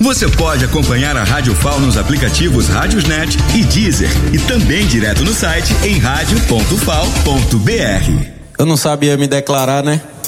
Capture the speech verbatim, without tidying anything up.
Você pode acompanhar a Rádio F A O nos aplicativos Rádiosnet e Deezer e também direto no site em rádio ponto fal ponto br. Eu não sabia me declarar, né?